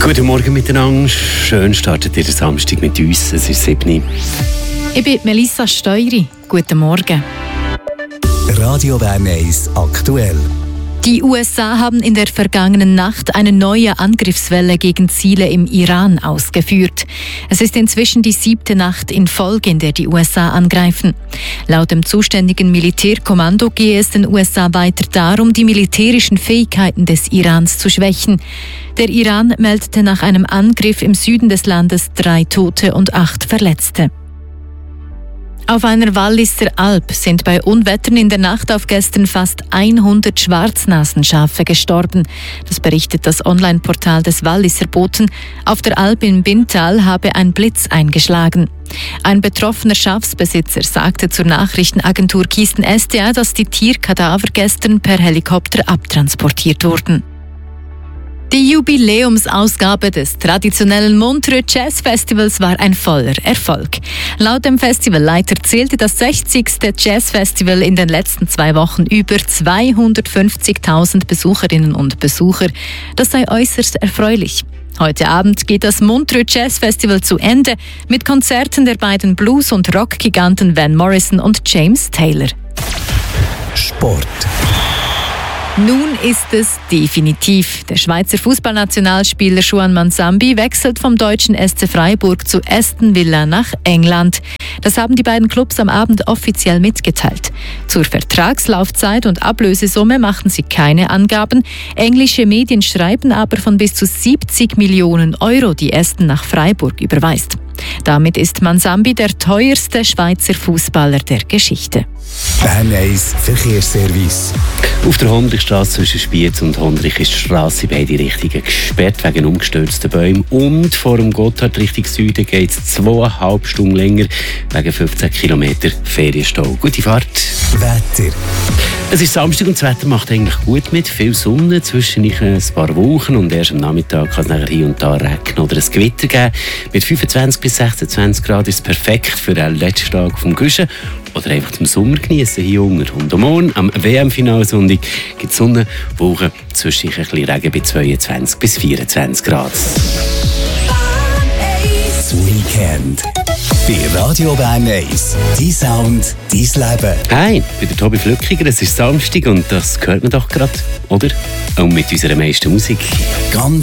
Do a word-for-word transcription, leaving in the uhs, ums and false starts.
Guten Morgen miteinander. Schön startet ihr Samstag mit uns. Es ist sieben. Ich bin Melissa Steury. Guten Morgen. Radio Bern eins aktuell. Die U S A haben in der vergangenen Nacht eine neue Angriffswelle gegen Ziele im Iran ausgeführt. Es ist inzwischen die siebte Nacht in Folge, in der die U S A angreifen. Laut dem zuständigen Militärkommando gehe es den U S A weiter darum, die militärischen Fähigkeiten des Irans zu schwächen. Der Iran meldete nach einem Angriff im Süden des Landes drei Tote und acht Verletzte. Auf einer Walliser Alp sind bei Unwettern in der Nacht auf gestern fast hundert Schwarznasenschafe gestorben. Das berichtet das Online-Portal des Walliser Boten. Auf der Alp im Bintal habe ein Blitz eingeschlagen. Ein betroffener Schafsbesitzer sagte zur Nachrichtenagentur Kisten S D A, dass die Tierkadaver gestern per Helikopter abtransportiert wurden. Die Jubiläumsausgabe des traditionellen Montreux Jazz Festivals war ein voller Erfolg. Laut dem Festivalleiter zählte das sechzigste Jazzfestival in den letzten zwei Wochen über zweihundertfünfzigtausend Besucherinnen und Besucher. Das sei äußerst erfreulich. Heute Abend geht das Montreux Jazz Festival zu Ende mit Konzerten der beiden Blues- und Rockgiganten Van Morrison und James Taylor. Sport. Nun ist es definitiv. Der Schweizer Fußballnationalspieler Juan Manzambi wechselt vom deutschen S C Freiburg zu Aston Villa nach England. Das haben die beiden Clubs am Abend offiziell mitgeteilt. Zur Vertragslaufzeit und Ablösesumme machten sie keine Angaben. Englische Medien schreiben aber von bis zu siebzig Millionen Euro, die Aston nach Freiburg überweist. Damit ist Manzambi der teuerste Schweizer Fußballer der Geschichte. Bern eins Verkehrsservice. Auf der Hondrichstrasse zwischen Spiez und Hondrich ist die Strasse in beide Richtungen gesperrt wegen umgestürzten Bäumen. Und vor dem Gotthard Richtung Süden geht es zweieinhalb Stunden länger wegen fünfzehn Kilometer Ferienstau. Gute Fahrt. Wetter. Es ist Samstag und das Wetter macht eigentlich gut mit. Viel Sonne, zwischen ein paar Wolken und erst am Nachmittag kann es nachher hier und da regnen oder ein Gewitter geben. Mit fünfundzwanzig bis sechsundzwanzig Grad ist es perfekt für den letzten Tag vom Guschen oder einfach zum Sommer genießen hier unten. Und am Morgen, am W M-Finalsonntag, gibt es Sonne, Wolken, zwischen ein bisschen Regen bei zweiundzwanzig bis vierundzwanzig Grad. Das Weekend. Bei Radio Bern eins. Dein Sound, dein Leben. Hi, ich bin der Tobi Flückiger, es ist Samstag und das hört man doch gerade, oder? Und mit unserer meisten Musik. Ganz